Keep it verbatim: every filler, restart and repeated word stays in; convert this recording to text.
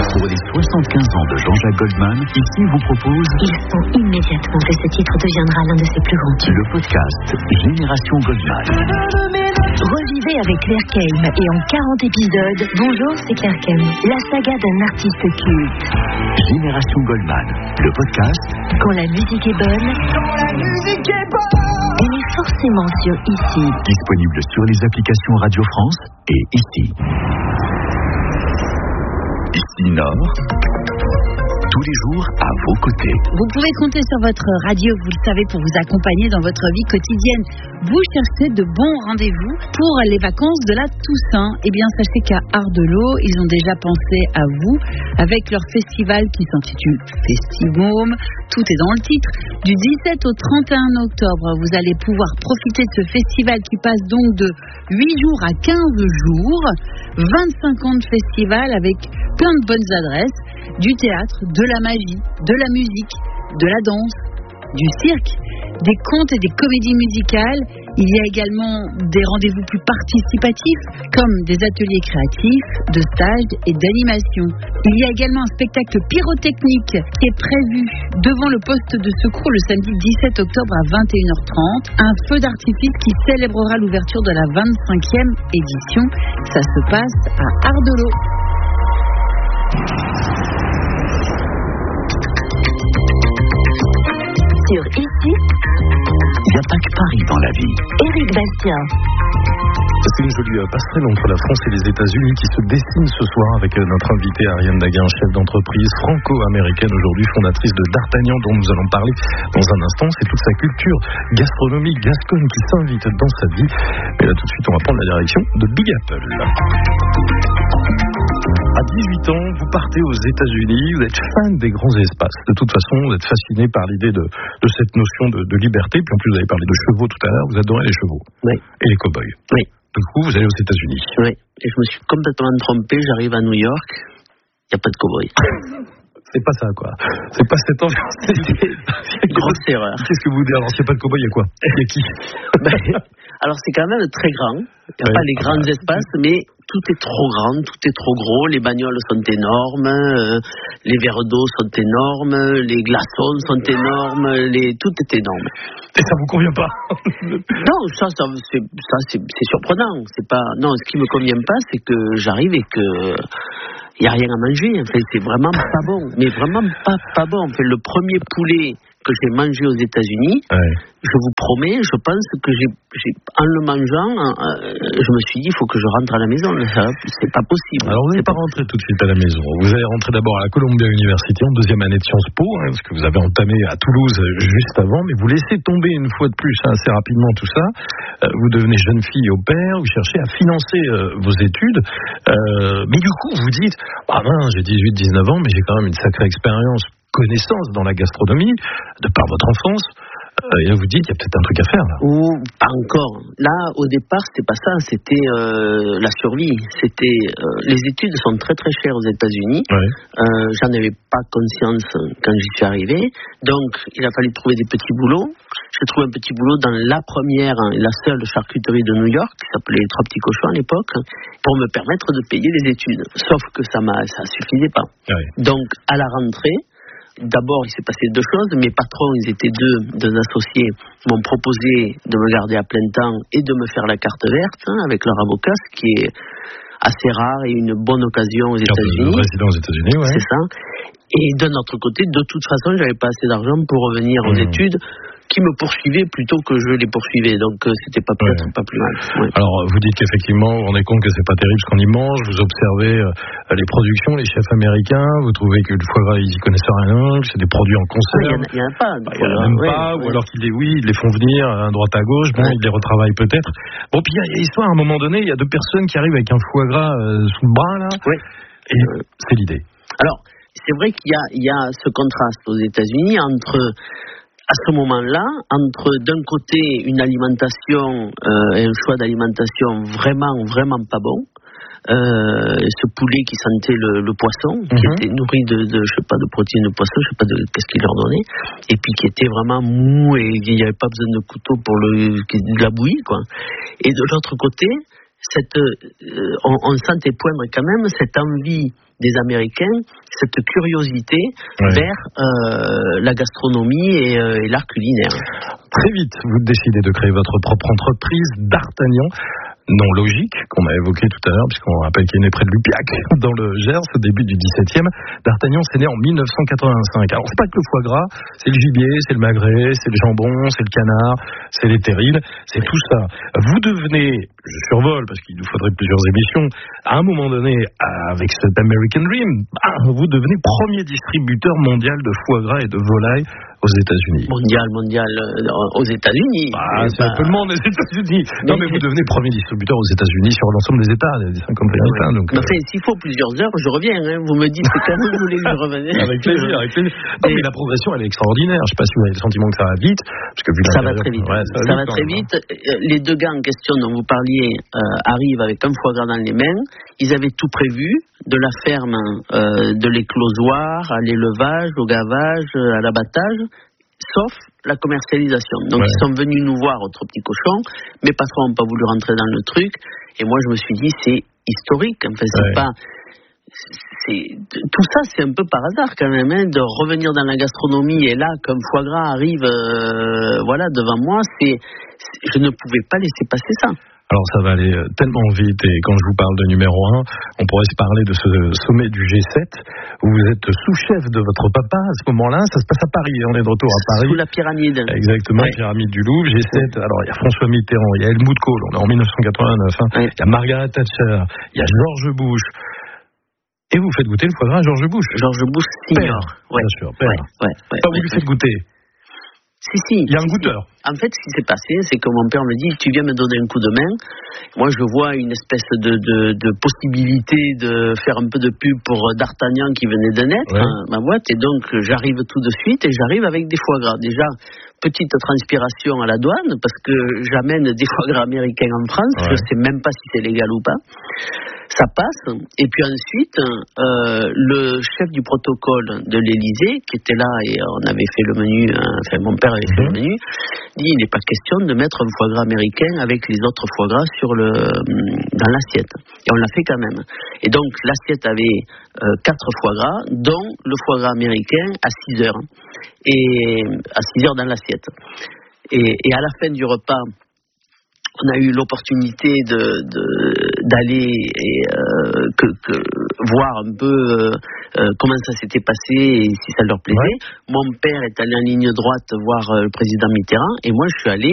Pour les soixante-quinze ans de Jean-Jacques Goldman, ici vous propose... Il sent immédiatement que ce titre deviendra l'un de ses plus grands tubes. Le podcast Génération Goldman. Revivez avec Claire Kelm et en quarante épisodes, bonjour, c'est Claire Kelm, la saga d'un artiste culte. Génération Goldman, le podcast. Quand la musique est bonne, Quand la musique est bonne, elle est forcément sur Ici. Disponible sur les applications Radio France et Ici. Ici Nord. Tous les jours à vos côtés. Vous pouvez compter sur votre radio, vous le savez, pour vous accompagner dans votre vie quotidienne. Vous cherchez de bons rendez-vous pour les vacances de la Toussaint. Eh bien, sachez qu'à Ardelot, ils ont déjà pensé à vous avec leur festival qui s'intitule Festivôme. Tout est dans le titre. Du dix-sept au trente et un octobre, vous allez pouvoir profiter de ce festival qui passe donc de huit jours à quinze jours. vingt-cinq ans de festival avec plein de bonnes adresses. Du théâtre, de la magie, de la musique, de la danse, du cirque, des contes et des comédies musicales. Il y a également des rendez-vous plus participatifs, comme des ateliers créatifs, de stages et d'animation. Il y a également un spectacle pyrotechnique qui est prévu devant le poste de secours le samedi dix-sept octobre à vingt et une heures trente. Un feu d'artifice qui célébrera l'ouverture de la vingt-cinquième édition. Ça se passe à Ardelot. Sur Ici, Il n'y a pas que Paris dans la vie. Éric Bastien. C'est une jolie passerelle entre la France et les États-Unis qui se dessine ce soir avec notre invitée Ariane Daguin, chef d'entreprise franco-américaine, aujourd'hui fondatrice de D'Artagnan, dont nous allons parler dans un instant. C'est toute sa culture gastronomique gasconne qui s'invite dans sa vie. Et là, tout de suite, on va prendre la direction de Big Apple. À dix-huit ans, vous partez aux États-Unis, vous êtes fan des grands espaces. De toute façon, vous êtes fasciné par l'idée de, de cette notion de, de liberté. Puis en plus, vous avez parlé de chevaux tout à l'heure, vous adorez les chevaux. Oui. Et les cow-boys. Oui. Du coup, vous allez aux États-Unis. Oui. Et je me suis complètement trompé, j'arrive à New York, il n'y a pas de cow-boy. C'est pas ça, quoi. C'est pas cette ambiance. Grosse erreur. Qu'est-ce que vous dites? Alors, s'il n'y a pas de cow-boy, il y a quoi? Il y a qui? ben, Alors, c'est quand même très grand. Il n'y a oui. pas les grands ah, espaces, mais tout est trop grand, tout est trop gros. Les bagnoles sont énormes, euh, les verres d'eau sont énormes, les glaçons sont énormes, les... tout est énorme. Et ça vous convient pas? Non, ça, ça, c'est, ça c'est, c'est surprenant. C'est pas... Non, ce qui me convient pas, c'est que j'arrive et que... il n'y a rien à manger, en fait, c'est vraiment pas bon. Mais vraiment pas, pas bon. En fait, le premier poulet que j'ai mangé aux États-Unis, ouais. je vous promets, je pense que j'ai, j'ai en le mangeant, euh, je me suis dit, il faut que je rentre à la maison. C'est pas possible. Alors, vous n'êtes pas rentré tout de suite à la maison. Vous allez rentrer d'abord à la Columbia University en deuxième année de Sciences Po, hein, parce que vous avez entamé à Toulouse juste avant, mais vous laissez tomber une fois de plus hein, assez rapidement tout ça. Euh, vous devenez jeune fille au père, vous cherchez à financer euh, vos études, euh, mais du coup, vous dites, ah ben, j'ai dix-huit dix-neuf ans, mais j'ai quand même une sacrée expérience, connaissance dans la gastronomie, de par votre enfance, euh, et là vous dites, il y a peut-être un truc à faire là. Ou pas encore. Là, au départ, c'était pas ça, c'était euh, la survie. C'était euh, les études sont très très chères aux États-Unis. Ouais. Euh, j'en avais pas conscience quand j'y suis arrivé, donc il a fallu trouver des petits boulots. J'ai trouvé un petit boulot dans la première et la seule charcuterie de New York, qui s'appelait Trois Petits Cochons à l'époque, pour me permettre de payer les études. Sauf que ça m'a, ça suffisait pas. Ouais. Donc à la rentrée, d'abord, il s'est passé deux choses. Mes patrons, ils étaient deux, deux associés, m'ont proposé de me garder à plein temps et de me faire la carte verte hein, avec leur avocat, ce qui est assez rare et une bonne occasion aux États-Unis. Résident aux États-Unis, ouais. C'est ça. Et d'un autre côté, de toute façon, j'avais pas assez d'argent pour revenir aux mmh. études, qui me poursuivaient plutôt que je les poursuivais. Donc euh, c'était pas peut-être ouais. pas plus mal. Ouais. Alors vous dites qu'effectivement, vous vous rendez compte que c'est pas terrible ce qu'on y mange. Vous observez euh, les productions, les chefs américains. Vous trouvez que le foie gras ils y connaissent rien, que c'est des produits en conserve. Il y, y en a pas. Bah, il y en a même ouais, pas. Ouais. Ou alors qu'ils les oui, ils les font venir à droite à gauche. Bon, ouais. ils les retravaillent peut-être. Bon, puis il y a l'histoire. À un moment donné, il y a deux personnes qui arrivent avec un foie gras euh, sous le bras là. Oui. Et euh, c'est l'idée. Alors. C'est vrai qu'il y a, il y a ce contraste aux États-Unis entre, à ce moment-là, entre d'un côté une alimentation, euh, un choix d'alimentation vraiment, vraiment pas bon, euh, ce poulet qui sentait le, le poisson, mm-hmm. qui était nourri de, de, je sais pas, de protéines de poisson, je sais pas de qu'est-ce qu'il leur donnait, et puis qui était vraiment mou et il n'y avait pas besoin de couteau pour le, de la bouillie, quoi. Et de l'autre côté, cette, euh, on, on sentait poindre quand même cette envie des Américains, cette curiosité ouais. vers euh, la gastronomie et, euh, et l'art culinaire. Très vite, vous décidez de créer votre propre entreprise, D'Artagnan. Nom logique, qu'on a évoqué tout à l'heure, puisqu'on rappelle qu'il est né près de Lupiac, dans le Gers, au début du dix-septième. D'Artagnan, c'est né en mille neuf cent quatre-vingt-cinq. Alors, c'est pas que le foie gras, c'est le gibier, c'est le magret, c'est le jambon, c'est le canard, c'est les terrines, c'est tout ça. Vous devenez, je survole, parce qu'il nous faudrait plusieurs émissions, à un moment donné, avec cet American Dream, vous devenez premier distributeur mondial de foie gras et de volaille aux États-Unis. Mondial, mondial, euh, aux États-Unis. Ah, c'est bah... un peu le monde, les États-Unis. Non, mais, mais vous devenez premier distributeur aux États-Unis sur l'ensemble des États, des cinquante États. Donc, mais euh... s'il faut plusieurs heures, je reviens. Hein. Vous me dites quand vous voulez que je revienne. Avec plaisir, avec plaisir. Non, mais la progression, elle est extraordinaire. Je ne sais pas si vous avez le sentiment que ça va vite. Parce que vu ça va très vite. Ouais, ça va, ça va très vite. Les deux gars en question dont vous parliez euh, arrivent avec un foie gras dans les mains. Ils avaient tout prévu, de la ferme, euh, de l'éclosoir, à l'élevage, au gavage, à l'abattage, sauf la commercialisation. Donc ouais. ils sont venus nous voir au Trois Petits Cochons, mes patrons n'ont pas voulu rentrer dans le truc, et moi je me suis dit c'est historique, enfin c'est ouais. pas... C'est, tout ça c'est un peu par hasard quand même, hein, de revenir dans la gastronomie, et là comme foie gras arrive euh, voilà, devant moi, c'est, c'est, je ne pouvais pas laisser passer ça. Alors ça va aller tellement vite, et quand je vous parle de numéro un, on pourrait se parler de ce sommet du G sept, où vous êtes sous-chef de votre papa à ce moment-là. Ça se passe à Paris, on est de retour à Paris. Sous la pyramide. Exactement, ouais. Pyramide du Louvre, G sept. Alors il y a François Mitterrand, il y a Helmut Kohl, on est en mille neuf cent quatre-vingt-neuf, hein. Ouais. Il y a Margaret Thatcher, il y a George Bush. Et vous faites goûter le foie gras à George Bush. George Bush senior. Ouais. Bien sûr, père. Ouais, ouais, ouais, Pas ouais, vous lui ouais. faites goûter. Si, si. Il y a un goûteur. En fait, ce qui s'est passé, c'est que mon père me dit, tu viens me donner un coup de main. Moi, je vois une espèce de, de, de possibilité de faire un peu de pub pour D'Artagnan qui venait de naître, ouais. hein, ma boîte. Et donc, j'arrive tout de suite et j'arrive avec des foie gras. Déjà, petite transpiration à la douane, parce que j'amène des foie gras américains en France. Ouais. Je ne sais même pas si c'est légal ou pas. Ça passe, et puis ensuite, euh, le chef du protocole de l'Élysée, qui était là, et on avait fait le menu, hein, enfin mon père avait fait mmh. le menu, dit il n'est pas question de mettre un foie gras américain avec les autres foie gras sur le, dans l'assiette. Et on l'a fait quand même. Et donc l'assiette avait euh, quatre foie gras, dont le foie gras américain à six heures. Et à six heures dans l'assiette. Et, et à la fin du repas, on a eu l'opportunité de, de, d'aller et, euh, que, que, voir un peu euh, comment ça s'était passé et si ça leur plaisait. Ouais. Mon père est allé en ligne droite voir euh, le président Mitterrand, et moi je suis allé